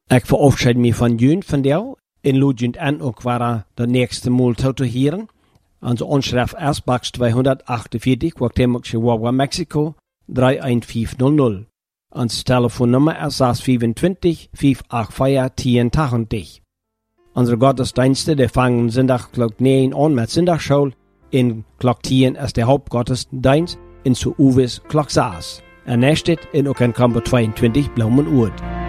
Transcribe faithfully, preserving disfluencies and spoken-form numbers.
Ik verabschied me van jullie van jou. In Lugend en ook waar de nächste Mal te hören. Onze onschrift is Box tweehondertachtenzwanzig, Guatemala, Chihuahua, Mexico, drei eins fünf null null. Ons telefoonnummer is zes vierentwintig, vijf acht vier, tien tachtig. Onze Gottesdienste die fangen zondag klok negen an met zondagschool. In klok tien is de Hauptgottesdienst. In zu Uwes klok zes. En nächstes in ook in Kamper tweeëntwintig Blaumen Oord.